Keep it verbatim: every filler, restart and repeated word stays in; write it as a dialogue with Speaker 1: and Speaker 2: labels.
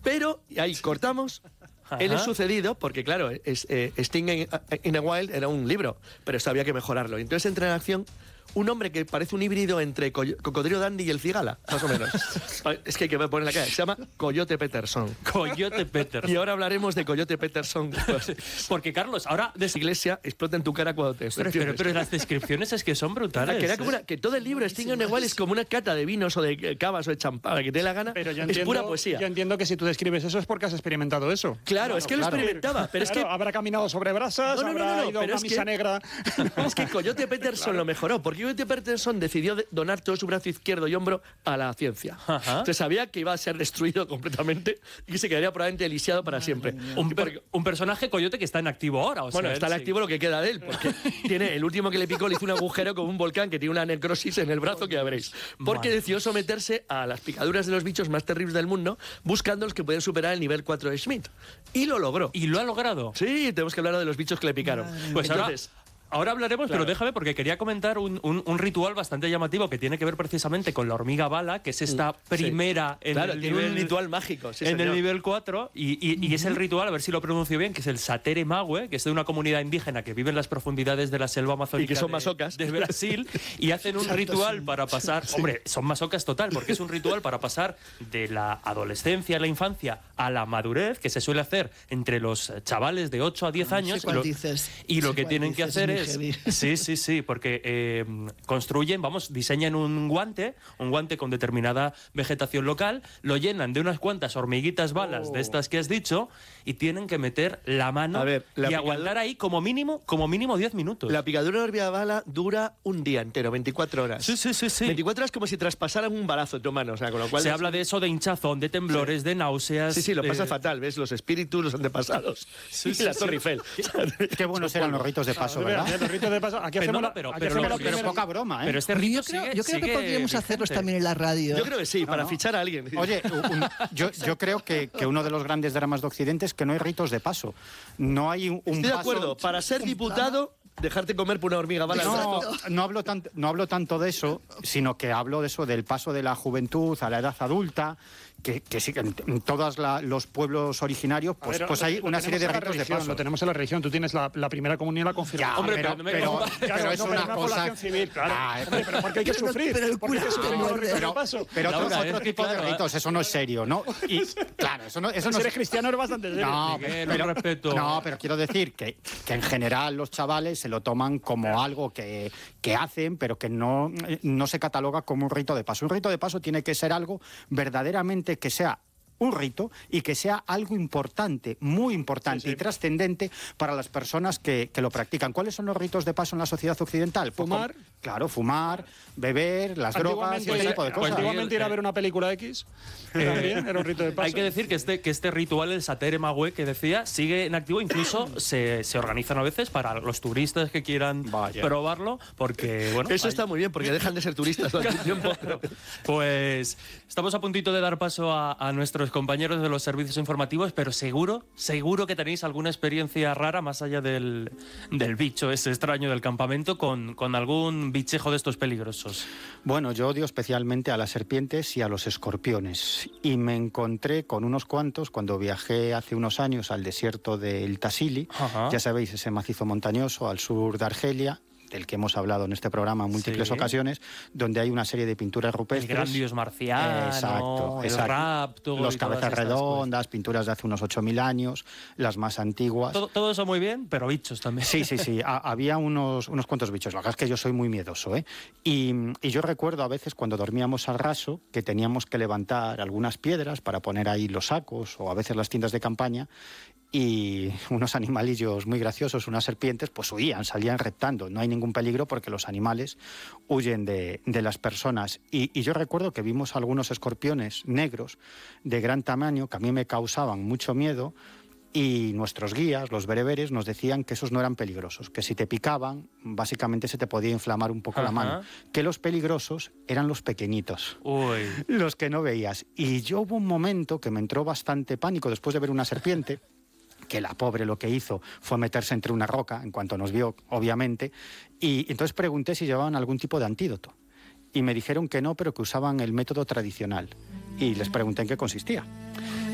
Speaker 1: Pero ahí cortamos.
Speaker 2: Ajá.
Speaker 1: Él es sucedido, porque claro, es, eh, Sting in, in a Wild era un libro, pero esto había que mejorarlo. Y entonces entra en acción un hombre que parece un híbrido entre Coy- Cocodrilo Dandy y el Cigala, más o menos. Es que hay que poner la cara. Se llama Coyote Peterson.
Speaker 2: Coyote Peterson.
Speaker 1: Y ahora hablaremos de Coyote Peterson.
Speaker 2: Porque, Carlos, ahora...
Speaker 1: De esa iglesia explota en tu cara cuando te
Speaker 2: Pero, pero, pero las descripciones es que son brutales.
Speaker 1: que, era como una- que todo el libro Sting in a Wild es como una cata de vinos o de cavas o de champán, que te dé la gana.
Speaker 3: Pero yo
Speaker 1: es
Speaker 3: entiendo,
Speaker 1: pura poesía.
Speaker 3: yo entiendo que si tú describes eso es porque has experimentado eso.
Speaker 1: Claro, es que lo
Speaker 3: claro.
Speaker 1: experimentaba, pero es
Speaker 3: Claro,
Speaker 1: que...
Speaker 3: habrá caminado sobre brasas,
Speaker 1: No, no, no,
Speaker 3: habrá
Speaker 1: no, no,
Speaker 3: ido a
Speaker 1: pero
Speaker 3: una
Speaker 1: es
Speaker 3: misa
Speaker 1: que-
Speaker 3: negra.
Speaker 1: Es que Coyote Peterson lo mejoró, porque Coyote Peterson decidió de- donar todo su brazo izquierdo y hombro a la ciencia.
Speaker 2: Ajá.
Speaker 1: Entonces sabía que iba a ser destruido completamente y que se quedaría probablemente lisiado para siempre.
Speaker 2: Un,
Speaker 1: Y
Speaker 2: per-
Speaker 1: porque-
Speaker 2: un personaje coyote que está en activo ahora. O
Speaker 1: bueno,
Speaker 2: sea,
Speaker 1: está en
Speaker 2: él
Speaker 1: activo lo que queda de él, porque tiene el último que le picó le hizo un agujero con un volcán que tiene una necrosis en el brazo que ya veréis. Porque
Speaker 2: Vale.
Speaker 1: decidió someterse a las picaduras de los bichos más terribles del mundo, buscando los que pueden superar el nivel cuatro de Schmidt. Y lo logró.
Speaker 2: sigue. Y lo ha logrado.
Speaker 1: Sí, tenemos que hablar de los bichos que le picaron.
Speaker 2: Pues
Speaker 1: Entonces,
Speaker 2: ahora, ahora hablaremos,
Speaker 1: claro.
Speaker 2: pero déjame porque quería comentar un, un- un ritual bastante llamativo que tiene que ver precisamente con la hormiga bala, que es esta primera en,
Speaker 1: claro,
Speaker 2: el
Speaker 1: tiene
Speaker 2: nivel,
Speaker 1: un ritual mágico. Sí,
Speaker 2: en el
Speaker 1: señor.
Speaker 2: nivel cuatro, y, y- y es el ritual, a ver si lo pronuncio bien, que es el Satere Mague, que es de una comunidad indígena que vive en las profundidades de la selva amazónica
Speaker 1: Y que son
Speaker 2: de-
Speaker 1: masocas.
Speaker 2: de Brasil, y hacen un ritual para pasar... Hombre, son masocas total, porque es un ritual para pasar de la adolescencia, la infancia, a la madurez, que se suele hacer entre los chavales de ocho a diez años.
Speaker 4: sé cuál
Speaker 2: y lo,
Speaker 4: dices,
Speaker 2: y lo
Speaker 4: sé
Speaker 2: que
Speaker 4: cuál
Speaker 2: tienen que
Speaker 4: dices,
Speaker 2: hacer
Speaker 4: es
Speaker 2: es...
Speaker 4: muy heavy.
Speaker 2: Sí, sí, sí, porque eh, construyen, vamos, diseñan un guante, un guante con determinada vegetación local, lo llenan de unas cuantas hormiguitas balas de estas que has dicho y tienen que meter la mano
Speaker 1: A ver, la
Speaker 2: y
Speaker 1: picadura-
Speaker 2: aguantar ahí como mínimo, como mínimo diez minutos.
Speaker 1: La picadura de hormiga bala dura un día entero, veinticuatro horas.
Speaker 2: Sí, sí, sí, sí.
Speaker 1: veinticuatro horas como si traspasaran un balazo en tu mano, o sea, con lo cual...
Speaker 2: Se habla de eso, de hinchazón, de temblores, de náuseas.
Speaker 1: Sí, sí, lo
Speaker 2: de-
Speaker 1: pasa fatal, ¿ves? Los espíritus, los antepasados.
Speaker 2: Sí,
Speaker 1: y
Speaker 2: sí,
Speaker 1: la
Speaker 2: sí.
Speaker 1: Torre Eiffel.
Speaker 5: Qué buenos eran los ritos de paso,
Speaker 3: Mira,
Speaker 5: ¿verdad?
Speaker 3: mira, los ritos de paso. Aquí
Speaker 2: Pero
Speaker 3: hacemos
Speaker 2: no,
Speaker 3: la,
Speaker 2: pero-
Speaker 3: aquí
Speaker 2: pero
Speaker 3: hacemos
Speaker 2: lo-
Speaker 3: la
Speaker 5: Pero
Speaker 3: primera-
Speaker 5: poca broma, ¿eh?
Speaker 2: Pero este
Speaker 4: Oye,
Speaker 2: rito
Speaker 4: yo creo,
Speaker 2: sigue-
Speaker 4: yo creo que
Speaker 2: sigue
Speaker 4: podríamos hacerlos
Speaker 2: vigente.
Speaker 4: también en la radio.
Speaker 1: Yo creo que sí, para fichar a alguien.
Speaker 5: Oye, un- yo, yo creo que, que uno de los grandes dramas de Occidente es que no hay ritos de paso. No hay un, un
Speaker 1: Estoy de
Speaker 5: paso-
Speaker 1: acuerdo, para ser diputado, dejarte comer por una hormiga bala.
Speaker 5: No, no hablo, tanto, no hablo tanto de eso, sino que hablo de eso, del paso de la juventud a la edad adulta, que, que sí, que en, en todos la- los pueblos originarios,
Speaker 3: A
Speaker 5: pues,
Speaker 3: ver,
Speaker 5: pues
Speaker 3: lo-
Speaker 5: hay
Speaker 3: lo
Speaker 5: una
Speaker 3: tenemos
Speaker 5: serie de
Speaker 3: en la
Speaker 5: ritos de
Speaker 3: religión,
Speaker 5: paso.
Speaker 3: Lo tenemos en la religión. Tú tienes la, la primera comunión y la confirmación.
Speaker 5: Ya,
Speaker 2: Hombre,
Speaker 5: pero,
Speaker 2: pero no me-
Speaker 5: pero,
Speaker 3: Claro,
Speaker 5: pero es
Speaker 3: no,
Speaker 5: una
Speaker 3: pero
Speaker 5: cosa...
Speaker 3: población civil, claro.
Speaker 5: Ah,
Speaker 3: Hombre, pero porque hay que
Speaker 4: Pero no-
Speaker 3: sufrir.
Speaker 4: pero el
Speaker 3: porque hay que
Speaker 4: cura
Speaker 3: sufrir
Speaker 4: se
Speaker 3: los
Speaker 4: muerde.
Speaker 3: ritos de
Speaker 5: Pero,
Speaker 3: paso.
Speaker 5: pero otro,
Speaker 2: Laura,
Speaker 5: otro
Speaker 2: es que
Speaker 5: tipo
Speaker 2: claro,
Speaker 5: de ritos, eso no es serio, ¿no? Y claro, eso no, eso no
Speaker 3: Si
Speaker 5: es...
Speaker 3: eres cristiano eres bastante serio.
Speaker 5: No,
Speaker 2: Miguel,
Speaker 5: pero,
Speaker 2: un respeto.
Speaker 5: no, pero quiero decir que, que en general los chavales se lo toman como algo que, que hacen, pero que no, no se cataloga como un rito de paso. Un rito de paso tiene que ser algo verdaderamente que sea un rito y que sea algo importante, muy importante
Speaker 3: Sí, sí.
Speaker 5: y trascendente para las personas que, que lo practican. ¿Cuáles son los ritos de paso en la sociedad occidental? Pues
Speaker 3: Fumar.
Speaker 5: con- claro, fumar, beber, las drogas y
Speaker 3: Antiguamente,
Speaker 5: ese tipo de
Speaker 3: pues
Speaker 5: cosas.
Speaker 3: antiguamente ir a
Speaker 2: Eh,
Speaker 3: ver una película X también era un rito de paso.
Speaker 2: Hay que decir que este, que este ritual, el Satere Mague que decía, sigue en activo. Incluso se, se organizan a veces para los turistas que quieran
Speaker 5: Vaya.
Speaker 2: probarlo, porque, bueno...
Speaker 1: Eso
Speaker 2: hay-
Speaker 1: está muy bien, porque dejan de ser turistas durante un tiempo.
Speaker 2: Pues estamos a puntito de dar paso a, a nuestros compañeros de los servicios informativos, pero seguro, seguro que tenéis alguna experiencia rara, más allá del, del bicho ese extraño del campamento, con, con algún bichejo de estos peligrosos.
Speaker 5: Bueno, yo odio especialmente a las serpientes y a los escorpiones. Y me encontré con unos cuantos cuando viajé hace unos años al desierto del Tassili.
Speaker 2: Ajá.
Speaker 5: Ya sabéis, ese macizo montañoso al sur de Argelia, del que hemos hablado en este programa en múltiples
Speaker 2: Sí.
Speaker 5: ocasiones, donde hay una serie de pinturas
Speaker 2: El
Speaker 5: rupestres.
Speaker 2: gran dios marciano,
Speaker 5: Exacto,
Speaker 2: el
Speaker 5: exacto.
Speaker 2: rapto...
Speaker 5: Los
Speaker 2: y todas
Speaker 5: cabezas
Speaker 2: estas
Speaker 5: redondas, pinturas de hace unos ocho mil años, las más antiguas.
Speaker 2: cosas. Todo, todo eso muy bien, pero bichos también.
Speaker 5: Sí, sí, sí. Ha- había unos, unos cuantos bichos. La verdad es que yo soy muy miedoso, ¿eh? Y, y yo recuerdo a veces cuando dormíamos al raso que teníamos que levantar algunas piedras para poner ahí los sacos o a veces las tiendas de campaña y unos animalillos muy graciosos, unas serpientes, pues huían, salían reptando. No hay ningún peligro porque los animales huyen de, de las personas. Y, y yo recuerdo que vimos algunos escorpiones negros de gran tamaño que a mí me causaban mucho miedo. Y nuestros guías, los bereberes, nos decían que esos no eran peligrosos, que si te picaban, básicamente se te podía inflamar un poco la
Speaker 2: Ajá.
Speaker 5: mano, que los peligrosos eran los pequeñitos,
Speaker 2: Uy.
Speaker 5: los que no veías. Y yo hubo un momento que me entró bastante pánico después de ver una serpiente, que la pobre lo que hizo fue meterse entre una roca, en cuanto nos vio, obviamente, y entonces pregunté si llevaban algún tipo de antídoto. Y me dijeron que no, pero que usaban el método tradicional. Y les pregunté en qué consistía.